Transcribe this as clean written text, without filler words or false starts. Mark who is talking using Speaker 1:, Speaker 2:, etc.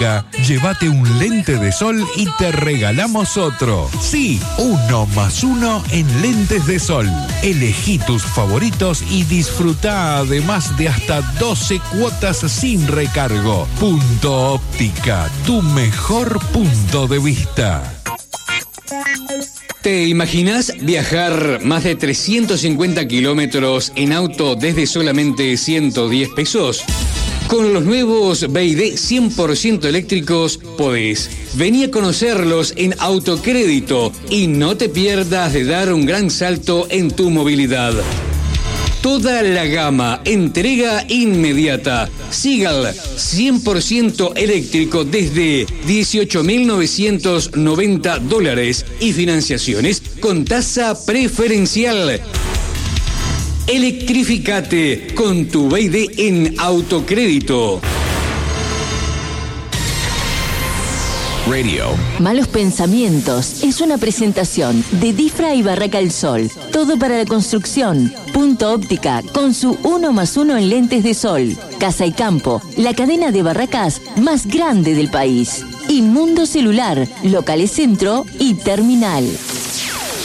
Speaker 1: Llévate un lente de sol y te regalamos otro. Sí, 1+1 en lentes de sol. Elegí tus favoritos y disfruta además de hasta 12 cuotas sin recargo. Punto Óptica, tu mejor punto de vista.
Speaker 2: ¿Te imaginas viajar más de 350 kilómetros en auto desde solamente 110 pesos? Con los nuevos BYD 100% eléctricos podés. Vení a conocerlos en Autocrédito y no te pierdas de dar un gran salto en tu movilidad. Toda la gama, entrega inmediata. Sigal 100% eléctrico desde $18.990 y financiaciones con tasa preferencial. Electrificate con tu BYD en Autocrédito.
Speaker 1: Radio.
Speaker 3: Malos Pensamientos es una presentación de Difra y Barraca El Sol. Todo para la construcción. Punto Óptica con su 1+1 en lentes de sol. Casa y Campo, la cadena de barracas más grande del país. Y Mundo Celular, locales centro y terminal.